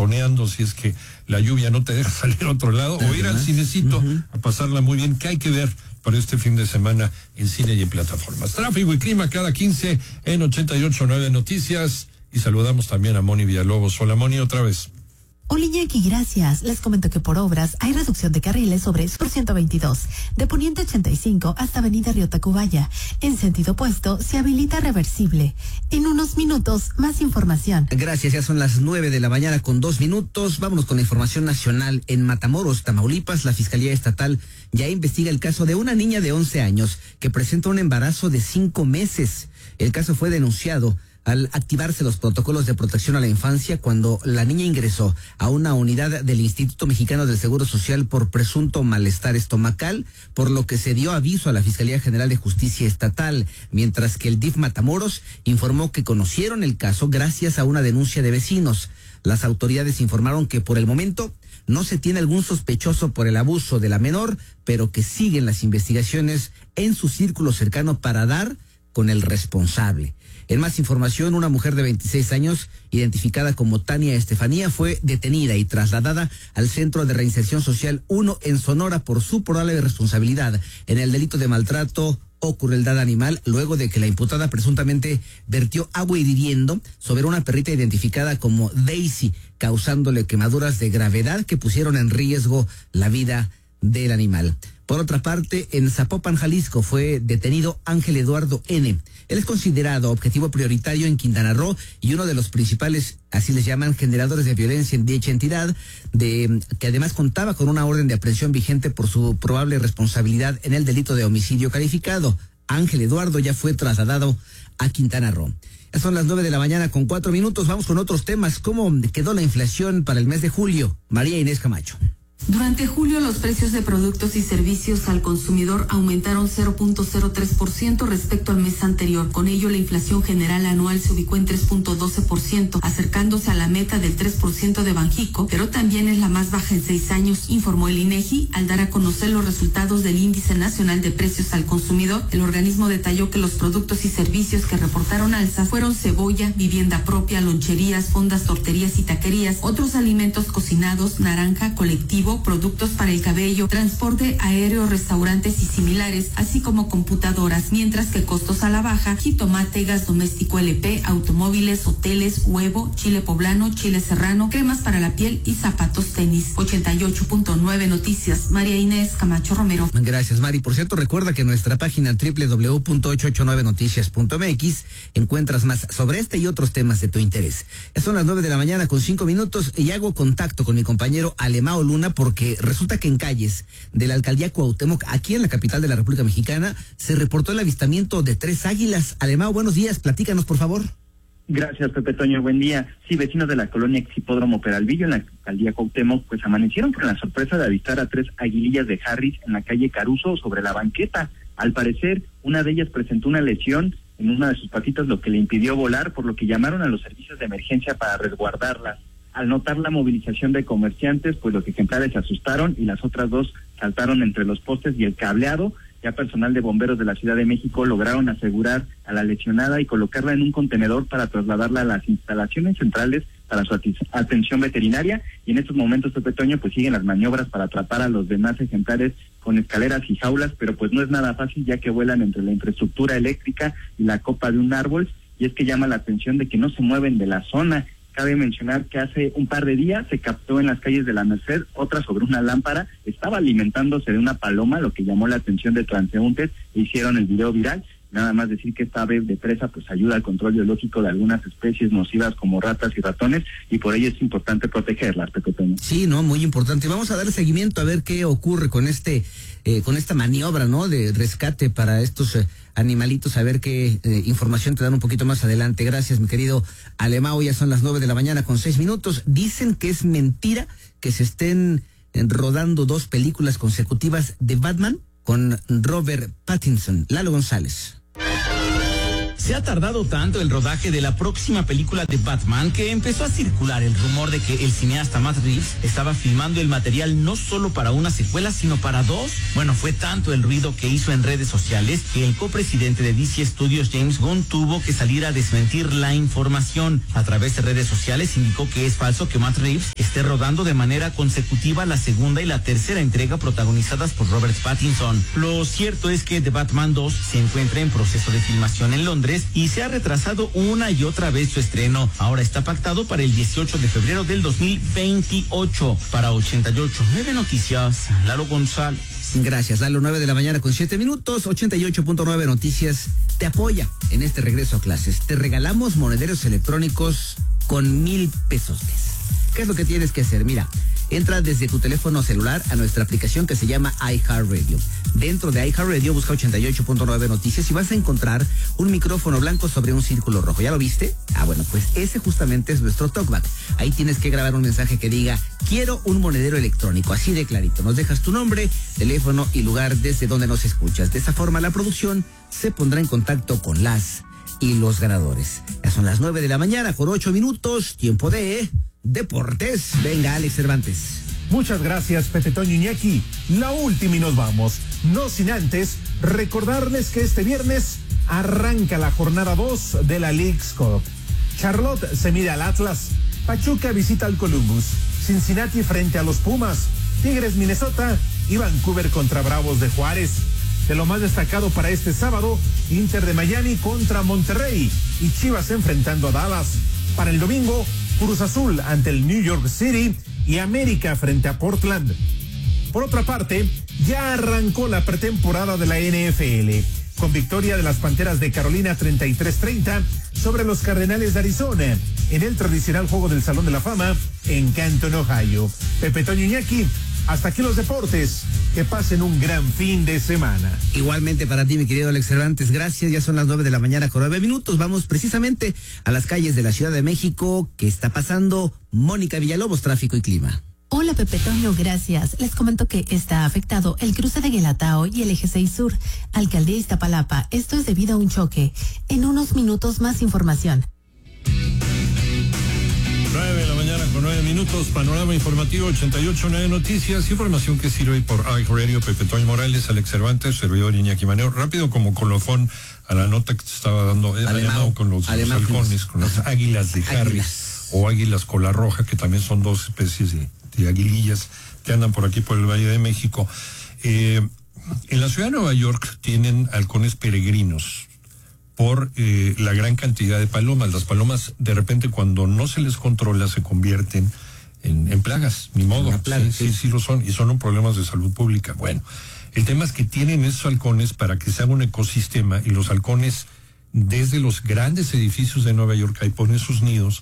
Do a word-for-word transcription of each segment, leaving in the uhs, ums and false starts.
maratoneando si es que la lluvia no te deja salir a otro lado, o ir al cinecito uh-huh. a pasarla muy bien. ¿Qué hay que ver para este fin de semana en cine y en plataformas? Tráfico y clima cada quince en ochenta y ocho punto nueve Noticias. Y saludamos también a Moni Villalobos. Hola, Moni, otra vez. Hola, Iñaki, gracias. Les comento que por obras hay reducción de carriles sobre Sur ciento veintidós, de Poniente ochenta y cinco hasta Avenida Río Tacubaya. En sentido opuesto, se habilita reversible. En unos minutos, más información. Gracias, ya son las nueve de la mañana con dos minutos. Vámonos con la información nacional. En Matamoros, Tamaulipas, la Fiscalía Estatal ya investiga el caso de una niña de once años que presenta un embarazo de cinco meses. El caso fue denunciado al activarse los protocolos de protección a la infancia cuando la niña ingresó a una unidad del Instituto Mexicano del Seguro Social por presunto malestar estomacal, por lo que se dio aviso a la Fiscalía General de Justicia Estatal, mientras que el D I F Matamoros informó que conocieron el caso gracias a una denuncia de vecinos. Las autoridades informaron que por el momento no se tiene algún sospechoso por el abuso de la menor, pero que siguen las investigaciones en su círculo cercano para dar con el responsable. En más información, una mujer de veintiséis años, identificada como Tania Estefanía, fue detenida y trasladada al Centro de Reinserción Social uno en Sonora por su probable responsabilidad en el delito de maltrato o crueldad animal, luego de que la imputada presuntamente vertió agua hirviendo sobre una perrita identificada como Daisy, causándole quemaduras de gravedad que pusieron en riesgo la vida del animal. Por otra parte, en Zapopan, Jalisco, fue detenido Ángel Eduardo N. Él es considerado objetivo prioritario en Quintana Roo y uno de los principales, así les llaman, generadores de violencia en dicha entidad, de que además contaba con una orden de aprehensión vigente por su probable responsabilidad en el delito de homicidio calificado. Ángel Eduardo ya fue trasladado a Quintana Roo. Ya son las nueve de la mañana con cuatro minutos. Vamos con otros temas. ¿Cómo quedó la inflación para el mes de julio? María Inés Camacho. Durante julio, los precios de productos y servicios al consumidor aumentaron cero punto cero tres por ciento respecto al mes anterior. Con ello, la inflación general anual se ubicó en tres punto doce por ciento, acercándose a la meta del tres por ciento de Banjico, pero también es la más baja en seis años, informó el INEGI al dar a conocer los resultados del Índice Nacional de Precios al Consumidor. El organismo detalló que los productos y servicios que reportaron alzas fueron cebolla, vivienda propia, loncherías, fondas, torterías y taquerías, otros alimentos cocinados, naranja, colectivo, productos para el cabello, transporte aéreo, restaurantes y similares, así como computadoras, mientras que costos a la baja, jitomate, gas doméstico L P, automóviles, hoteles, huevo, chile poblano, chile serrano, cremas para la piel y zapatos tenis. ochenta y ocho punto nueve Noticias, María Inés Camacho Romero. Gracias, Mari. Por cierto, recuerda que en nuestra página doble u doble u doble u punto ochocientos ochenta y nueve noticias punto m x encuentras más sobre este y otros temas de tu interés. Ya son las nueve de la mañana con cinco minutos y hago contacto con mi compañero Alemao Luna porque resulta que en calles de la alcaldía Cuauhtémoc, aquí en la capital de la República Mexicana, se reportó el avistamiento de tres águilas. Alemao, buenos días, platícanos por favor. Gracias, Pepe Toño, buen día. Sí, vecinos de la colonia Exhipódromo Peralvillo, en la alcaldía Cuauhtémoc, pues amanecieron con la sorpresa de avistar a tres aguilillas de Harris en la calle Caruso sobre la banqueta. Al parecer, una de ellas presentó una lesión en una de sus patitas, lo que le impidió volar, por lo que llamaron a los servicios de emergencia para resguardarlas. Al notar la movilización de comerciantes, pues los ejemplares se asustaron y las otras dos saltaron entre los postes y el cableado. Ya personal de bomberos de la Ciudad de México lograron asegurar a la lesionada y colocarla en un contenedor para trasladarla a las instalaciones centrales para su atención veterinaria. Y en estos momentos, Pepe Toño, pues siguen las maniobras para atrapar a los demás ejemplares con escaleras y jaulas, pero pues no es nada fácil, ya que vuelan entre la infraestructura eléctrica y la copa de un árbol. Y es que llama la atención de que no se mueven de la zona. Cabe mencionar que hace un par de días se captó en las calles de la Merced otra sobre una lámpara, estaba alimentándose de una paloma, lo que llamó la atención de transeúntes e hicieron el video viral. Nada más decir que esta ave de presa pues ayuda al control biológico de algunas especies nocivas como ratas y ratones, y por ello es importante protegerlas, Pepe Toño. Sí, no, muy importante. Vamos a dar seguimiento a ver qué ocurre con este, eh, con esta maniobra, ¿no? De rescate para estos eh, animalitos, a ver qué eh, información te dan un poquito más adelante. Gracias, mi querido Alemao. Ya son las nueve de la mañana con seis minutos. Dicen que es mentira que se estén eh, rodando dos películas consecutivas de Batman con Robert Pattinson. Lalo González. Se ha tardado tanto el rodaje de la próxima película de Batman que empezó a circular el rumor de que el cineasta Matt Reeves estaba filmando el material no solo para una secuela, sino para dos. Bueno, fue tanto el ruido que hizo en redes sociales que el copresidente de D C Studios, James Gunn, tuvo que salir a desmentir la información. A través de redes sociales indicó que es falso que Matt Reeves esté rodando de manera consecutiva la segunda y la tercera entrega protagonizadas por Robert Pattinson. Lo cierto es que The Batman dos se encuentra en proceso de filmación en Londres y se ha retrasado una y otra vez su estreno. Ahora está pactado para el dieciocho de febrero del dos mil veintiocho. Para ochenta y ocho punto nueve Noticias, Lalo González. Gracias, Lalo, nueve de la mañana con siete minutos. ochenta y ocho punto nueve Noticias te apoya en este regreso a clases. Te regalamos monederos electrónicos con mil pesos. ¿Qué es lo que tienes que hacer? Mira, entra desde tu teléfono celular a nuestra aplicación que se llama iHeartRadio. Dentro de iHeartRadio busca ochenta y ocho punto nueve Noticias y vas a encontrar un micrófono blanco sobre un círculo rojo. ¿Ya lo viste? Ah, bueno, pues ese justamente es nuestro talkback. Ahí tienes que grabar un mensaje que diga, quiero un monedero electrónico, así de clarito. Nos dejas tu nombre, teléfono y lugar desde donde nos escuchas. De esa forma la producción se pondrá en contacto con las y los ganadores. Ya son las nueve de la mañana con ocho minutos, tiempo de deportes. Venga, Alex Cervantes. Muchas gracias, Pepe Toño Iñaki. La última y nos vamos. No sin antes recordarles que este viernes arranca la jornada dos de la Leagues Cup. Charlotte se mide al Atlas, Pachuca visita al Columbus, Cincinnati frente a los Pumas, Tigres Minnesota y Vancouver contra Bravos de Juárez. De lo más destacado para este sábado, Inter de Miami contra Monterrey y Chivas enfrentando a Dallas. Para el domingo, Cruz Azul ante el New York City y América frente a Portland. Por otra parte, ya arrancó la pretemporada de la N F L, con victoria de las Panteras de Carolina treinta y tres treinta sobre los Cardenales de Arizona, en el tradicional juego del Salón de la Fama en Canton, Ohio. Pepe Toño Iñaki, hasta aquí los deportes. Que pasen un gran fin de semana. Igualmente para ti, mi querido Alex Cervantes, gracias. Ya son las nueve de la mañana con nueve minutos. Vamos precisamente a las calles de la Ciudad de México. ¿Qué está pasando? Mónica Villalobos, tráfico y clima. Hola, Pepe Toño, gracias. Les comento que está afectado el cruce de Guelatao y el eje seis Sur, Alcaldía Iztapalapa. Esto es debido a un choque. En unos minutos más información. nueve de la mañana con nueve minutos, panorama informativo ochenta y ocho punto nueve Noticias, información que sirve por iHeartRadio. Pepe Toño Morales, Alex Cervantes, servidor Iñaki Manero. Rápido como colofón a la nota que te estaba dando, eh, Alemão, con los, los halcones, con las águilas de Harris o águilas cola roja, que también son dos especies de, de aguilillas que andan por aquí por el Valle de México. Eh, en la ciudad de Nueva York tienen halcones peregrinos por eh, la gran cantidad de palomas. Las palomas, de repente, cuando no se les controla, se convierten en, en plagas, ni modo. Plaga, sí, sí, sí, sí lo son, y son un problemas de salud pública. Bueno, el tema es que tienen esos halcones para que se haga un ecosistema, y los halcones, desde los grandes edificios de Nueva York, ahí ponen sus nidos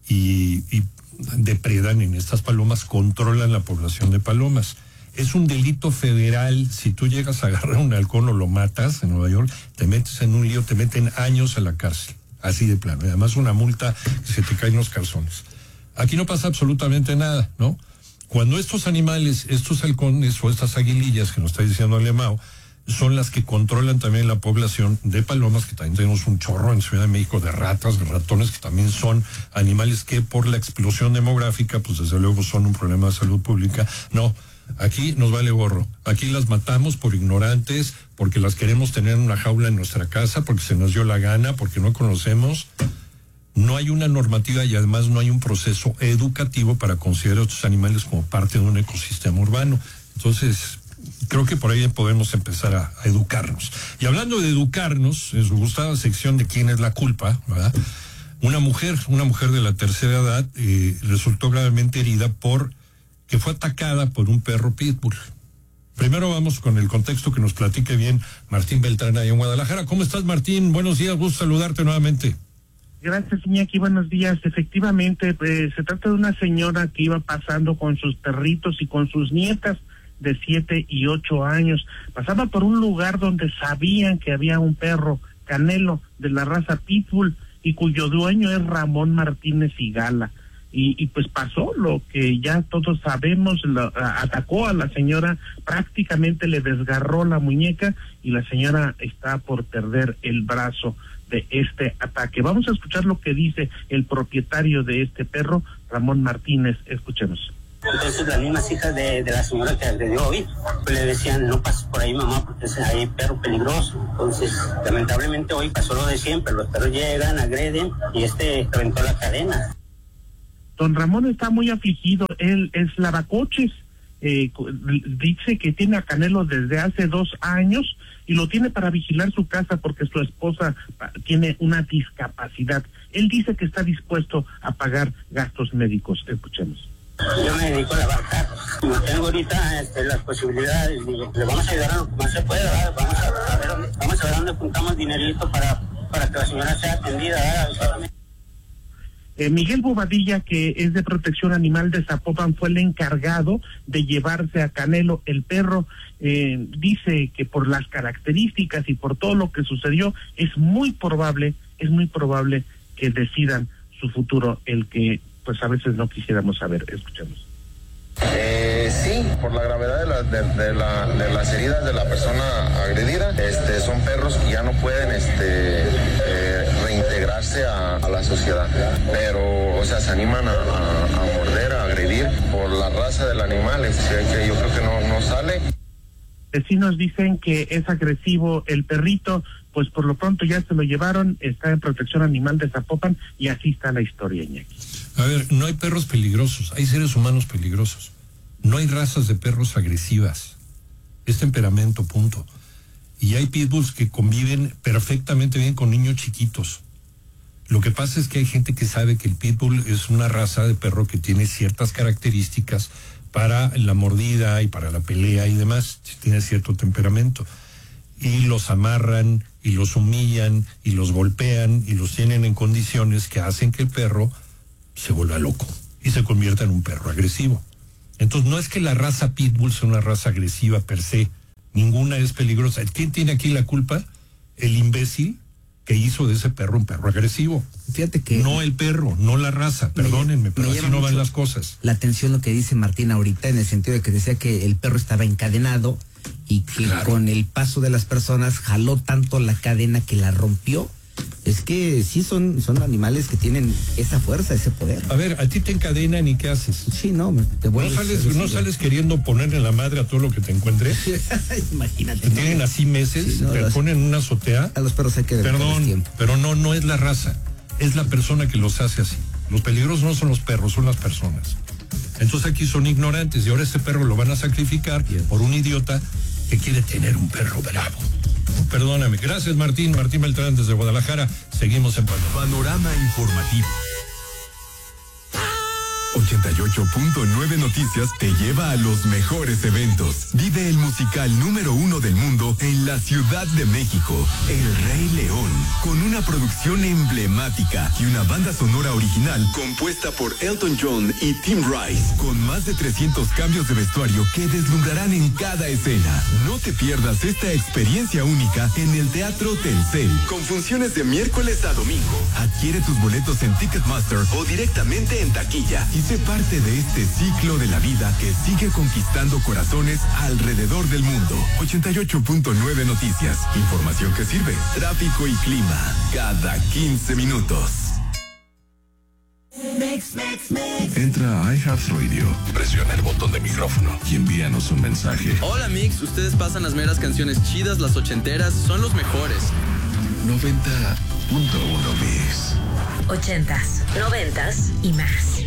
y, y depredan en estas palomas, controlan la población de palomas. Es un delito federal. Si tú llegas a agarrar un halcón o lo matas en Nueva York, te metes en un lío, te meten años a la cárcel, así de plano. Y además una multa que se te caen los calzones. Aquí no pasa absolutamente nada, ¿no? Cuando estos animales, estos halcones o estas aguilillas que nos está diciendo Alemão, son las que controlan también la población de palomas, que también tenemos un chorro en Ciudad de México, de ratas, de ratones, que también son animales que por la explosión demográfica, pues desde luego son un problema de salud pública. No, aquí nos vale gorro. Aquí las matamos por ignorantes, porque las queremos tener en una jaula en nuestra casa, porque se nos dio la gana, porque no conocemos. No hay una normativa y además no hay un proceso educativo para considerar a estos animales como parte de un ecosistema urbano. Entonces, creo que por ahí podemos empezar a, a educarnos. Y hablando de educarnos, en su gustada sección de quién es la culpa, ¿verdad? Una mujer, una mujer de la tercera edad, eh, resultó gravemente herida por que fue atacada por un perro pitbull. Primero vamos con el contexto que nos platique bien Martín Beltrán ahí en Guadalajara. ¿Cómo estás, Martín? Buenos días, gusto saludarte nuevamente. Gracias, Iñaki, buenos días. Efectivamente, pues, se trata de una señora que iba pasando con sus perritos y con sus nietas de siete y ocho años. Pasaba por un lugar donde sabían que había un perro, Canelo, de la raza pitbull, y cuyo dueño es Ramón Martínez Igala. Y, y pues pasó lo que ya todos sabemos, lo, a, atacó a la señora, prácticamente le desgarró la muñeca y la señora está por perder el brazo. de este ataque. Vamos a escuchar lo que dice el propietario de este perro, Ramón Martínez. Escuchemos. Entonces las mismas hijas de, de la señora que agredió hoy, pues le decían, no pases por ahí, mamá, porque hay perro peligroso. Entonces, lamentablemente hoy pasó lo de siempre, los perros llegan, agreden, y este reventó la cadena. Don Ramón está muy afligido, él es lavacoches, eh, dice que tiene a Canelo desde hace dos años, y lo tiene para vigilar su casa porque su esposa tiene una discapacidad. Él dice que está dispuesto a pagar gastos médicos. Escuchemos. Yo me dedico a lavar carros. Como tengo ahorita este, las posibilidades, digo, le vamos a ayudar a lo que más se puede, ¿verdad? Vamos a, a ver dónde, vamos a ver dónde apuntamos dinerito para, para que la señora sea atendida, ¿verdad? Eh, Miguel Bobadilla, que es de Protección Animal de Zapopan, fue el encargado de llevarse a Canelo, el perro. Eh, dice que por las características y por todo lo que sucedió, es muy probable, es muy probable que decidan su futuro, el que pues a veces no quisiéramos saber. Escuchemos. Eh, sí, por la gravedad de, la, de, de, la, de las heridas de la persona agredida, este, son perros que ya no pueden este, eh, reintegrarse a, a la sociedad, pero, o sea, se animan a, a, a morder, a agredir por la raza del animal, es que yo creo que no, no sale. Vecinos dicen que es agresivo el perrito, pues por lo pronto ya se lo llevaron, está en Protección Animal de Zapopan, y así está la historia, Iñaki. A ver, no hay perros peligrosos, hay seres humanos peligrosos. No hay razas de perros agresivas. Es temperamento, punto. Y hay pitbulls que conviven perfectamente bien con niños chiquitos. Lo que pasa es que hay gente que sabe que el pitbull es una raza de perro que tiene ciertas características para la mordida y para la pelea y demás. Tiene cierto temperamento. Y los amarran, y los humillan, y los golpean, y los tienen en condiciones que hacen que el perro se vuelva loco y se convierta en un perro agresivo. Entonces no es que la raza pitbull sea una raza agresiva per se, ninguna es peligrosa. ¿Quién tiene aquí la culpa? El imbécil que hizo de ese perro un perro agresivo. Fíjate que... No el perro, no la raza, perdónenme, pero así no van las cosas. La atención lo que dice Martín ahorita, en el sentido de que decía que el perro estaba encadenado y que claro, con el paso de las personas jaló tanto la cadena que la rompió. Es que sí son, son animales que tienen esa fuerza, ese poder. A ver, ¿a ti te encadenan y qué haces? Sí, no, te voy ¿No sales, ¿no sales queriendo ponerle la madre a todo lo que te encuentres? Imagínate. Te ¿no? tienen así meses, sí, no, te las, ponen en una azotea. A los perros hay que Perdón, tiempo. Pero no, no es la raza, es la persona que los hace así. Los peligrosos no son los perros, son las personas. Entonces aquí son ignorantes y ahora ese perro lo van a sacrificar Bien. por un idiota que quiere tener un perro bravo. Perdóname. Gracias, Martín. Martín Beltrán desde Guadalajara. Seguimos en Panorama. Panorama informativo. ochenta y ocho punto nueve Noticias te lleva a los mejores eventos. Vive el musical número uno del mundo en la Ciudad de México, El Rey León, con una producción emblemática y una banda sonora original compuesta por Elton John y Tim Rice, con más de trescientos cambios de vestuario que deslumbrarán en cada escena. No te pierdas esta experiencia única en el Teatro Telcel, con funciones de miércoles a domingo. Adquiere tus boletos en Ticketmaster o directamente en taquilla y sé parte de este ciclo de la vida que sigue conquistando corazones alrededor del mundo. ochenta y ocho punto nueve Noticias. Información que sirve. Tráfico y clima. Cada quince minutos. Mix, mix, mix. Entra a iHeartRadio, presiona el botón de micrófono y envíanos un mensaje. Hola Mix, ustedes pasan las meras canciones chidas, las ochenteras, son los mejores. noventa punto uno Mix. Ochentas, noventas y más.